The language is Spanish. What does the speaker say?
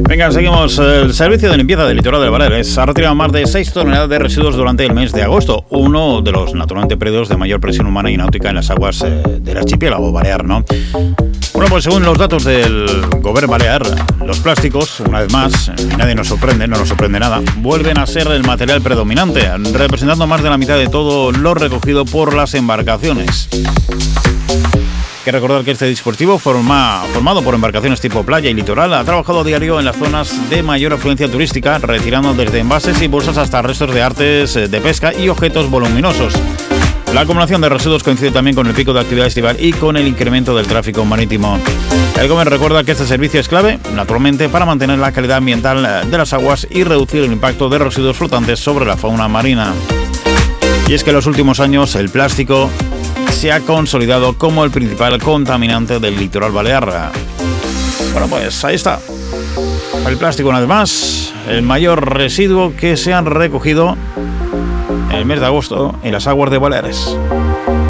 Venga, seguimos. El Servicio de Limpieza del Litoral de Baleares ha retirado más de 6 toneladas de residuos durante el mes de agosto, uno de los naturalmente periodos de mayor presión humana y náutica en las aguas del archipiélago balear, ¿no? Bueno, pues según los datos del Gobierno balear, los plásticos, una vez más, y nadie nos sorprende, no nos sorprende nada, vuelven a ser el material predominante, representando más de la mitad de todo lo recogido por las embarcaciones. Hay que recordar que este dispositivo, formado por embarcaciones tipo playa y litoral, ha trabajado a diario en las zonas de mayor afluencia turística, retirando desde envases y bolsas hasta restos de artes de pesca y objetos voluminosos. La acumulación de residuos coincide también con el pico de actividad estival y con el incremento del tráfico marítimo. El Gobierno recuerda que este servicio es clave, naturalmente, para mantener la calidad ambiental de las aguas y reducir el impacto de residuos flotantes sobre la fauna marina. Y es que en los últimos años el plástico se ha consolidado como el principal contaminante del litoral balear. Bueno, pues ahí está. El plástico, una vez más, el mayor residuo que se han recogido en el mes de agosto en las aguas de Baleares.